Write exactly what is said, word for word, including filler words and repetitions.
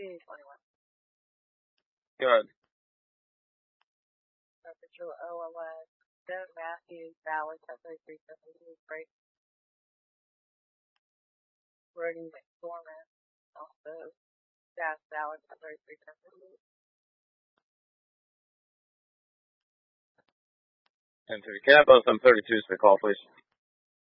two twenty-one. Good. Central O L S. Doug Matthews, Ballard, thirty-three seventy-two, break. Brody McDormand, also Dash Ballard, thirty-three seventy-two. And to the cap, I'm thirty-two, so call, please.